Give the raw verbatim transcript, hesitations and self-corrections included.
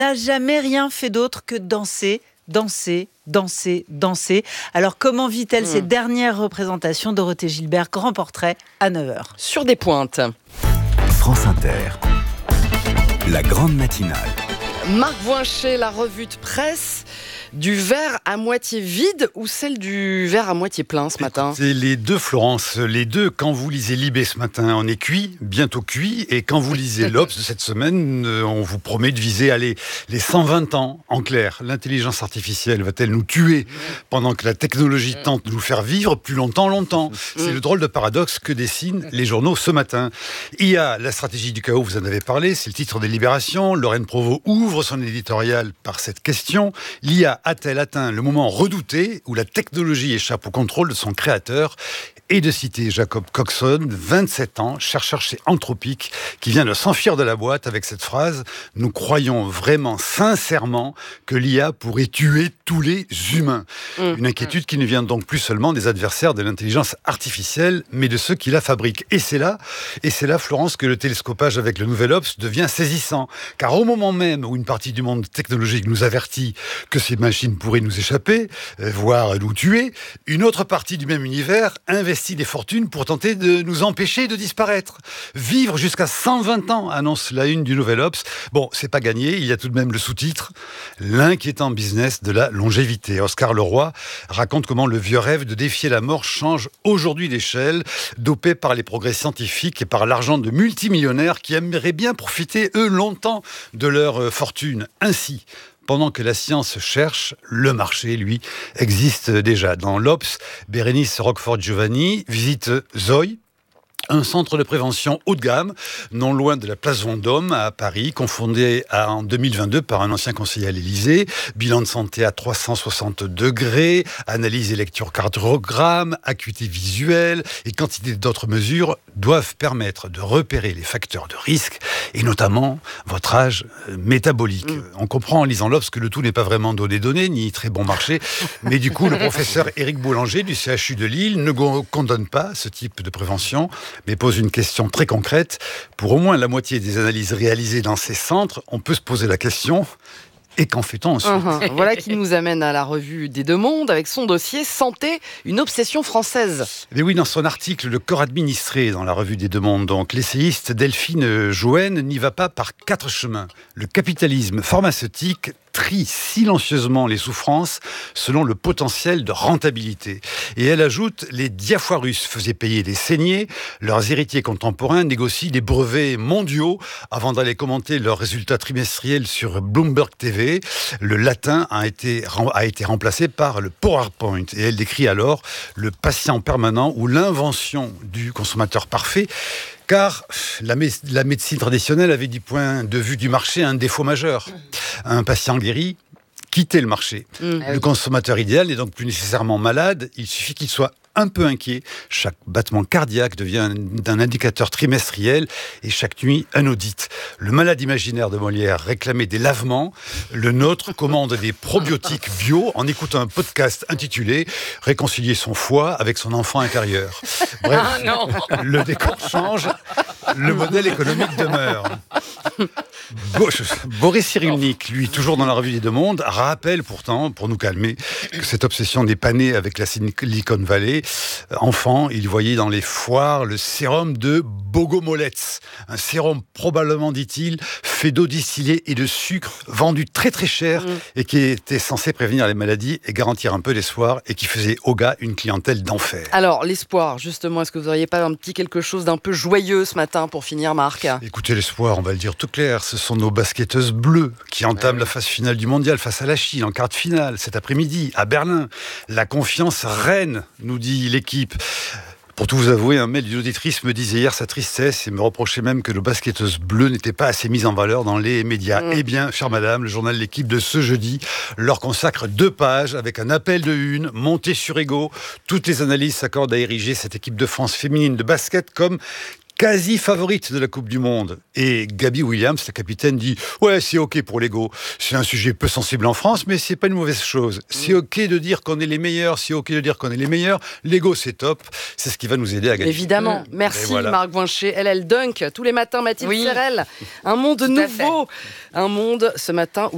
n'a jamais rien fait d'autre que danser, danser, danser, danser. Alors comment vit-elle mmh. ces dernières représentations? Dorothée Gilbert, grand portrait à neuf heures. Sur des pointes. France Inter, la grande matinale. Marc Voinchet, la revue de presse du verre à moitié vide ou celle du verre à moitié plein ce matin? C'est les deux, Florence, les deux. Quand vous lisez Libé ce matin, on est cuit, bientôt cuit, et quand vous lisez l'Obs de cette semaine, on vous promet de viser allez, les cent vingt ans. En clair, l'intelligence artificielle va-t-elle nous tuer pendant que la technologie tente de nous faire vivre plus longtemps, longtemps? C'est le drôle de paradoxe que dessinent les journaux ce matin. I A, la stratégie du chaos, vous en avez parlé, c'est le titre des Libérations. Lorraine Provost ouvre son éditorial par cette question. L'I A a-t-elle atteint le moment redouté où la technologie échappe au contrôle de son créateur? Et de citer Jacob Coxon, vingt-sept ans, chercheur chez Anthropic, qui vient de s'enfuir de la boîte avec cette phrase « Nous croyons vraiment, sincèrement, que l'I A pourrait tuer tous les humains. Mmh. » Une inquiétude qui ne vient donc plus seulement des adversaires de l'intelligence artificielle, mais de ceux qui la fabriquent. Et c'est là, et c'est là, Florence, que le télescopage avec le Nouvel Obs devient saisissant. Car au moment même où une partie du monde technologique nous avertit que ces machines pourraient nous échapper, voire nous tuer, une autre partie du même univers investit des fortunes pour tenter de nous empêcher de disparaître. Vivre jusqu'à cent vingt ans, annonce la une du Nouvel Obs. Bon, c'est pas gagné, il y a tout de même le sous-titre « L'inquiétant business de la longévité ». Oscar Leroy raconte comment le vieux rêve de défier la mort change aujourd'hui d'échelle, dopé par les progrès scientifiques et par l'argent de multimillionnaires qui aimeraient bien profiter, eux, longtemps de leur fortune. Ainsi, pendant que la science cherche, le marché, lui, existe déjà. Dans l'Obs, Bérénice Roquefort-Giovanni visite Zoï, un centre de prévention haut de gamme, non loin de la place Vendôme, à Paris, confondé à, en deux mille vingt-deux par un ancien conseiller à l'Élysée. Bilan de santé à trois cent soixante degrés, analyse électrocardiogramme, acuité visuelle et quantité d'autres mesures doivent permettre de repérer les facteurs de risque et notamment votre âge métabolique. Mmh. On comprend en lisant l'Obs que le tout n'est pas vraiment donné donné, ni très bon marché, mais du coup, le professeur Éric Boulanger du C H U de Lille ne condamne pas ce type de prévention, mais pose une question très concrète. Pour au moins la moitié des analyses réalisées dans ces centres, on peut se poser la question... Et qu'en fait-on ensuite? uh-huh. Voilà qui nous amène à la revue des Deux Mondes avec son dossier Santé, une obsession française. Mais oui, dans son article Le corps administré dans la revue des Deux Mondes, donc l'essayiste Delphine Jouen n'y va pas par quatre chemins. Le capitalisme pharmaceutique trie silencieusement les souffrances selon le potentiel de rentabilité. Et elle ajoute, les Diafoirus faisaient payer des saignées, leurs héritiers contemporains négocient des brevets mondiaux avant d'aller commenter leurs résultats trimestriels sur Bloomberg T V. Le latin a été, a été remplacé par le PowerPoint. Et elle décrit alors le patient permanent ou l'invention du consommateur parfait. Car la, mé- la médecine traditionnelle avait du point de vue du marché un défaut majeur. Un patient guéri quittait le marché. Mmh. Le consommateur idéal n'est donc plus nécessairement malade, il suffit qu'il soit un peu inquiet. Chaque battement cardiaque devient un indicateur trimestriel et chaque nuit, un audit. Le malade imaginaire de Molière réclamait des lavements. Le nôtre commande des probiotiques bio en écoutant un podcast intitulé « Réconcilier son foie avec son enfant intérieur ». Bref, ah non. Le décor change, le modèle économique demeure. Boris Cyrulnik, lui, toujours dans la revue des Deux Mondes, rappelle pourtant, pour nous calmer, que cette obsession n'est pas née avec la Silicon Valley. Enfant, il voyait dans les foires le sérum de Bogomolets. Un sérum probablement, dit-il, fait d'eau distillée et de sucre, vendu très très cher, mmh. et qui était censé prévenir les maladies et garantir un peu d'espoir, et qui faisait au gars une clientèle d'enfer. Alors, l'espoir, justement, est-ce que vous n'auriez pas un petit quelque chose d'un peu joyeux ce matin pour finir, Marc? Écoutez, l'espoir, on va le dire tout clair, ce sont nos basketteuses bleues qui entament ouais. la phase finale du mondial face à la Chine en quart de finale cet après-midi à Berlin. La confiance reine, nous dit l'équipe. Pour tout vous avouer, un mail d'une auditrice me disait hier sa tristesse et me reprochait même que nos basketteuses bleues n'étaient pas assez mises en valeur dans les médias. Mmh. Eh bien, chère madame, le journal L'Équipe de ce jeudi leur consacre deux pages avec un appel de une, monté sur Ego. Toutes les analyses s'accordent à ériger cette équipe de France féminine de basket comme quasi favorite de la Coupe du Monde. Et Gabi Williams, la capitaine, dit « Ouais, c'est OK pour l'ego. C'est un sujet peu sensible en France, mais c'est pas une mauvaise chose. C'est OK de dire qu'on est les meilleurs, c'est OK de dire qu'on est les meilleurs. L'ego, c'est top. C'est ce qui va nous aider à gagner. » Évidemment. Mmh. Merci, voilà. Marc Voinchet. Elle, elle dunk tous les matins, Mathilde oui. Serrel. Un monde Tout nouveau. Un monde, ce matin, où